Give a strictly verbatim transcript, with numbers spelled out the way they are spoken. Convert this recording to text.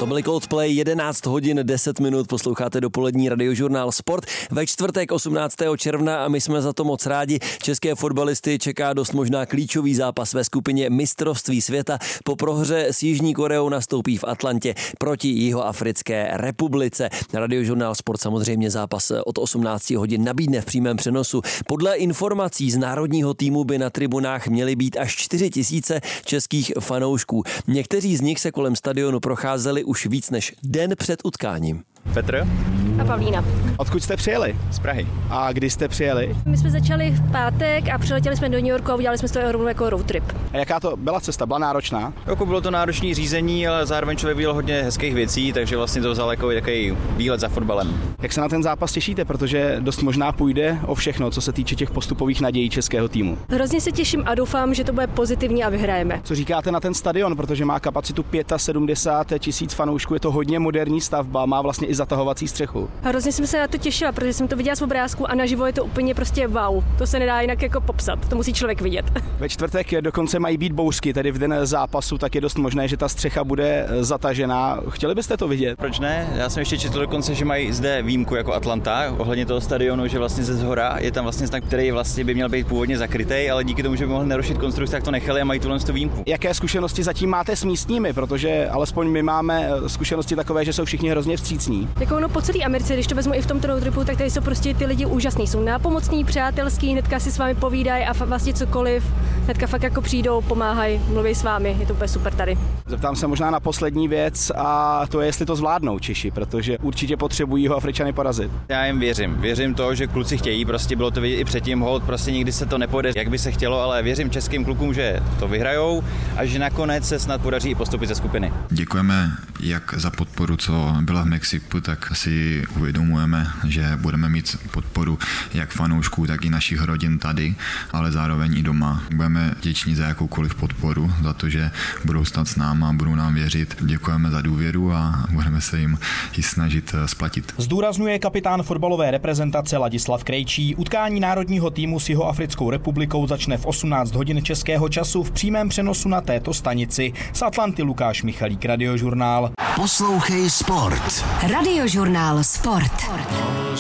To byly Coldplay, jedenáct hodin deset minut, posloucháte dopolední Radiožurnál Sport. Ve čtvrtek osmnáctého června a my jsme za to moc rádi. České fotbalisty čeká dost možná klíčový zápas ve skupině mistrovství světa. Po prohře s Jižní Koreou nastoupí v Atlantě proti Jihoafrické republice. Radiožurnál Sport samozřejmě zápas od osmnácti hodin nabídne v přímém přenosu. Podle informací z národního týmu by na tribunách měly být až čtyři tisíce českých fanoušků. Někteří z nich se kolem stadionu procházeli už víc než den před utkáním. Petr a Pavlína. Odkud jste přijeli? Z Prahy. A kdy jste přijeli? My jsme začali v pátek a přiletěli jsme do New Yorku a udělali jsme z toho rovnou jako road trip. A jaká to byla cesta? Byla náročná? Jako bylo to náročné řízení, ale zároveň člověk viděl hodně hezkých věcí, takže vlastně to vzal jako takový výlet za fotbalem. Jak se na ten zápas těšíte? Protože dost možná půjde o všechno, co se týče těch postupových nadějí českého týmu. Hrozně se těším a doufám, že to bude pozitivní a vyhrajeme. Co říkáte na ten stadion, protože má kapacitu sedmdesát pět tisíc fanoušků, je to hodně moderní stavba, má vlastně i zatahovací střechu. Hrozně jsem se na to těšila, protože jsem to viděla z obrázku a naživo je to úplně prostě wow. To se nedá jinak jako popsat, to musí člověk vidět. Ve čtvrtek dokonce mají být bouřky, tedy v den zápasu, tak je dost možné, že ta střecha bude zatažená. Chtěli byste to vidět? Proč ne? Já jsem ještě četl dokonce, že mají zde výjimku jako Atlanta ohledně toho stadionu, že vlastně ze zhora je tam vlastně znak, který vlastně by měl být původně zakrytý, ale díky tomu, že by mohli narušit konstrukci, tak to nechali a mají tuhle tu výjimku. Jaké zkušenosti zatím máte s místními, protože alespoň my máme zkušenosti takové, že jsou všichni hrozně vstřícní. Jako ono po celé Americe, když to vezmu i v tomto road tripu, tak tady jsou prostě ty lidi úžasní, jsou nápomocní, přátelský, hnedka si s vámi povídají a vlastně cokoliv, hnedka fakt jako přijdou, pomáhají, mluví s vámi, je to úplně super tady. Zeptám se možná na poslední věc a to je, jestli to zvládnou Češi, protože určitě potřebují ho Afričany porazit. Já jim věřím, věřím to, že kluci chtějí, prostě bylo to vidět i předtím, hold, prostě nikdy se to nepojde, jak by se chtělo, ale věřím českým klukům, že to vyhrajou a že nakonec se snad podaří i postupit ze skupiny. Děkujeme jak za podporu, co byla v Mexiku, tak si uvědomujeme, že budeme mít podporu jak fanoušků, tak i našich rodin tady, ale zároveň i doma. Budeme vděční za jakoukoliv podporu, za to, že budou stát s náma, budou nám věřit. Děkujeme za důvěru a budeme se jim i snažit splatit. Zdůrazňuje kapitán fotbalové reprezentace Ladislav Krejčí. Utkání národního týmu s Jihoafrickou republikou začne v osmnáct hodin českého času v přímém přenosu na této stanici. Z Atlanty Lukáš Michalík, Radiožurnál. Poslouchej Sport. Radiožurnál Sport.